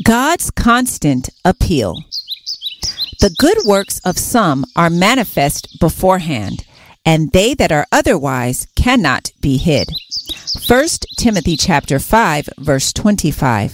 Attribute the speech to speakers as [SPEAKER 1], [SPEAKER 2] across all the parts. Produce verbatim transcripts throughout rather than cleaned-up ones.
[SPEAKER 1] God's constant appeal. The good works of some are manifest beforehand, and they that are otherwise cannot be hid. First Timothy chapter five, verse twenty-five.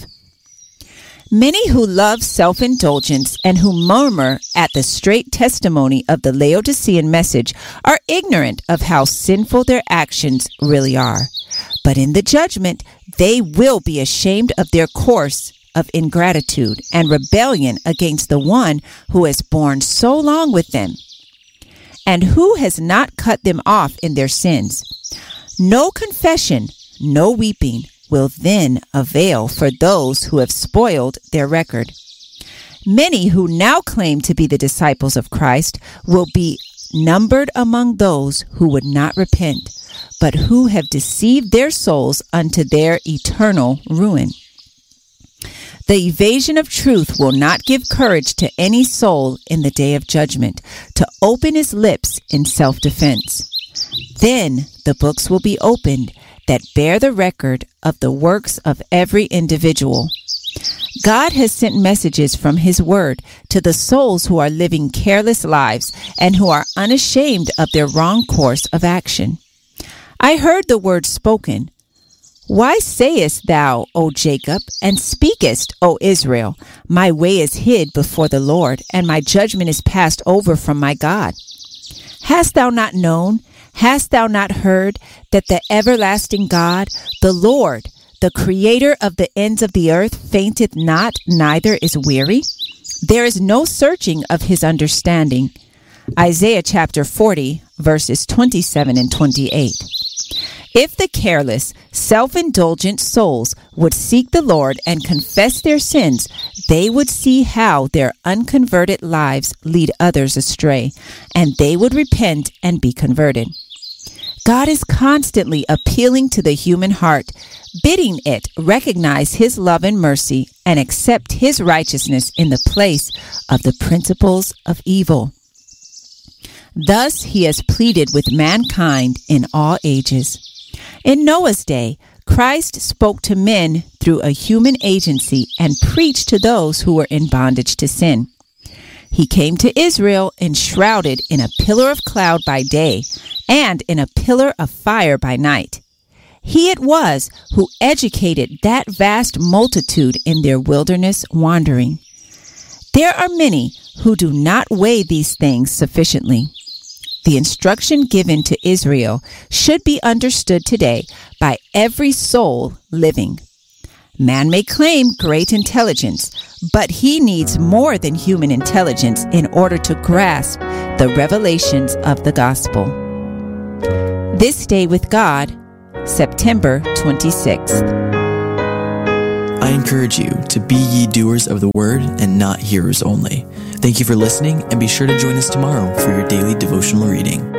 [SPEAKER 1] Many who love self-indulgence and who murmur at the straight testimony of the Laodicean message are ignorant of how sinful their actions really are. But in the judgment, they will be ashamed of their course of ingratitude and rebellion against the one who has borne so long with them, and who has not cut them off in their sins. No confession, no weeping will then avail for those who have spoiled their record. Many who now claim to be the disciples of Christ will be numbered among those who would not repent, but who have deceived their souls unto their eternal ruin. The evasion of truth will not give courage to any soul in the day of judgment to open his lips in self-defense. Then the books will be opened that bear the record of the works of every individual. God has sent messages from his word to the souls who are living careless lives and who are unashamed of their wrong course of action. I heard the word spoken. Why sayest thou, O Jacob, and speakest, O Israel, my way is hid before the Lord, and my judgment is passed over from my God? Hast thou not known? Hast thou not heard that the everlasting God, the Lord, the creator of the ends of the earth, fainteth not, neither is weary? There is no searching of his understanding. Isaiah chapter forty, verses twenty-seven and twenty-eight. If the careless, self-indulgent souls would seek the Lord and confess their sins, they would see how their unconverted lives lead others astray, and they would repent and be converted. God is constantly appealing to the human heart, bidding it recognize his love and mercy and accept his righteousness in the place of the principles of evil. Thus he has pleaded with mankind in all ages. In Noah's day, Christ spoke to men through a human agency and preached to those who were in bondage to sin. He came to Israel enshrouded in a pillar of cloud by day and in a pillar of fire by night. He it was who educated that vast multitude in their wilderness wandering. There are many who do not weigh these things sufficiently. The instruction given to Israel should be understood today by every soul living. Man may claim great intelligence, but he needs more than human intelligence in order to grasp the revelations of the gospel. This Day with God, September twenty-sixth.
[SPEAKER 2] I encourage you to be ye doers of the word and not hearers only. Thank you for listening, and be sure to join us tomorrow for your daily devotional reading.